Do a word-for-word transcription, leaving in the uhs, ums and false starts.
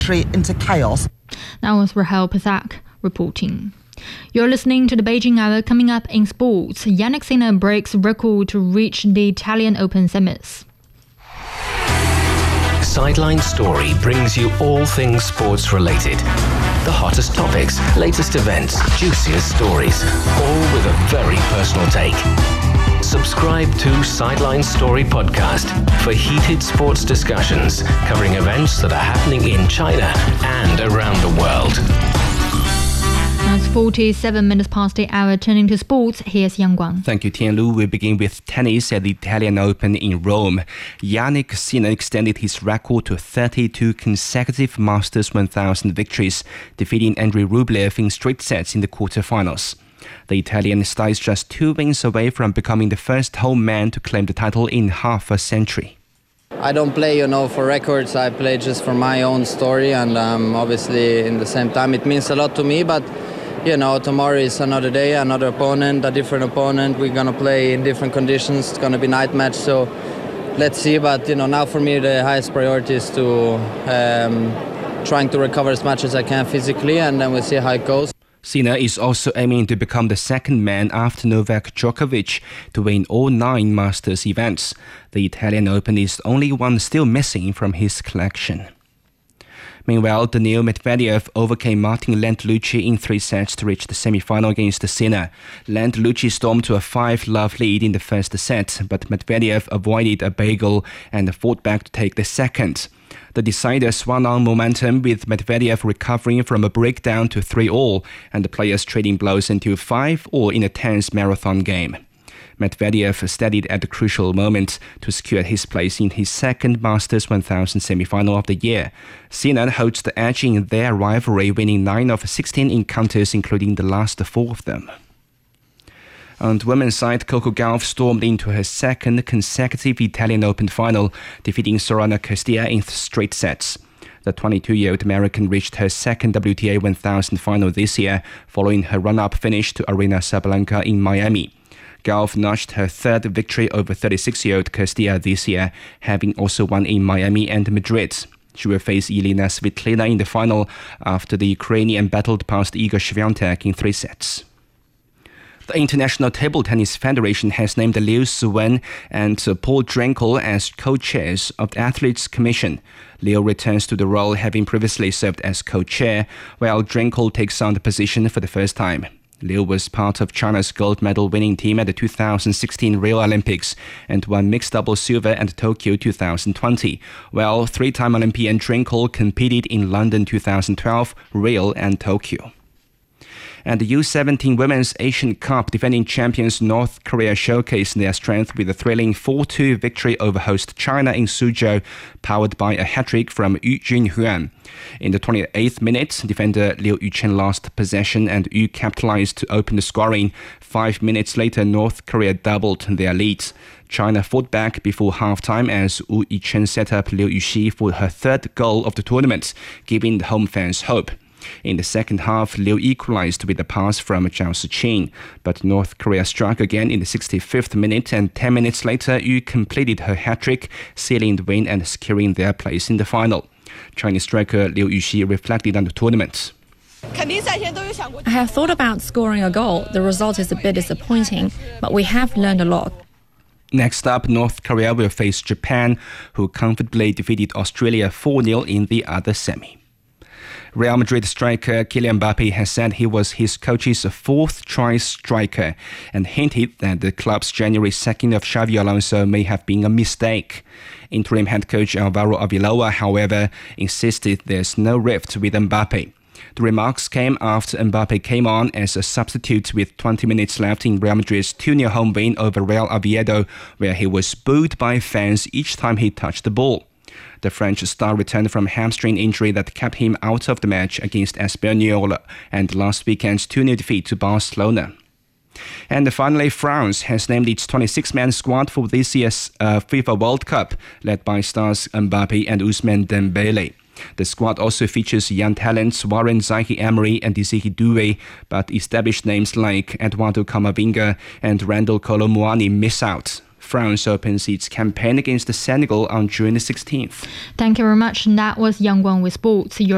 into chaos. That was Rahel Pathak reporting. You're listening to the Beijing Hour. Coming up in sports, Jannik Sinner breaks record to reach the Italian Open semis. Sideline Story brings you all things sports related. The hottest topics, latest events, juiciest stories, all with a very personal take. Subscribe to Sideline Story Podcast for heated sports discussions covering events that are happening in China and around the world. Now it's forty-seven minutes past the hour. Turning to sports, here's Yang Guang. Thank you, Tianlu. We begin with tennis at the Italian Open in Rome. Jannik Sinner extended his record to thirty-two consecutive Masters one thousand victories, defeating Andrei Rublev in straight sets in the quarterfinals. The Italian star is just two wins away from becoming the first home man to claim the title in half a century. I don't play, you know, for records. I play just for my own story, and um, obviously, in the same time, it means a lot to me. But you know, tomorrow is another day, another opponent, a different opponent. We're gonna play in different conditions. It's gonna be night match, so let's see. But you know, now for me, the highest priority is to um, trying to recover as much as I can physically, and then we'll see how it goes. Sinner is also aiming to become the second man after Novak Djokovic to win all nine Masters events. The Italian Open is the only one still missing from his collection. Meanwhile, Daniil Medvedev overcame Martin Landaluce in three sets to reach the semi-final against Sinner. Landaluce stormed to a five-love lead in the first set, but Medvedev avoided a bagel and fought back to take the second. The decider swung on momentum, with Medvedev recovering from a breakdown to three all, and the players trading blows until five all in a tense marathon game. Medvedev steadied at the crucial moment to secure his place in his second Masters one thousand semi-final of the year. Sinner holds the edge in their rivalry, winning nine of sixteen encounters, including the last four of them. On the women's side, Coco Gauff stormed into her second consecutive Italian Open final, defeating Sorana Castilla in straight sets. The twenty-two-year-old American reached her second W T A one thousand final this year, following her run-up finish to Arena Sabalenka in Miami. Gauff notched her third victory over thirty-six-year-old Castilla this year, having also won in Miami and Madrid. She will face Elena Svitolina in the final after the Ukrainian battled past Igor Swiatek in three sets. The International Table Tennis Federation has named Liu Suwen and Paul Drenkel as co-chairs of the Athletes Commission. Liu returns to the role, having previously served as co-chair, while Drenkel takes on the position for the first time. Liu was part of China's gold medal winning team at the two thousand sixteen Rio Olympics and won mixed double silver at Tokyo two thousand twenty, while three-time Olympian Drenkel competed in London two thousand twelve, Rio and Tokyo. And the U seventeen Women's Asian Cup defending champions North Korea showcased their strength with a thrilling four two victory over host China in Suzhou, powered by a hat-trick from Yu Junhuan. In the twenty-eighth minute, defender Liu Yuchen lost possession and Yu capitalized to open the scoring. Five minutes later, North Korea doubled their lead. China fought back before halftime as Wu Yichen set up Liu Yuxi for her third goal of the tournament, giving the home fans hope. In the second half, Liu equalized with a pass from Zhao Siqing, but North Korea struck again in the sixty-fifth minute, and ten minutes later, Yu completed her hat-trick, sealing the win and securing their place in the final. Chinese striker Liu Yuxi reflected on the tournament. I have thought about scoring a goal. The result is a bit disappointing, but we have learned a lot. Next up, North Korea will face Japan, who comfortably defeated Australia four nil in the other semi. Real Madrid striker Kylian Mbappe has said he was his coach's fourth-choice striker and hinted that the club's January sacking of Xavi Alonso may have been a mistake. Interim head coach Alvaro Arbeloa, however, insisted there's no rift with Mbappe. The remarks came after Mbappe came on as a substitute with twenty minutes left in Real Madrid's two nil home win over Real Oviedo, where he was booed by fans each time he touched the ball. The French star returned from hamstring injury that kept him out of the match against Espanyol and last weekend's two nil defeat to Barcelona. And finally, France has named its twenty-six man squad for this year's uh, FIFA World Cup, led by stars Mbappe and Ousmane Dembele. The squad also features young talents Warren Zaïre-Emery and Desiré Doué, but established names like Eduardo Camavinga and Randall Kolo Muani miss out. France opens its campaign against Senegal on June sixteenth. Thank you very much. And that was Yang Guang with sports. Your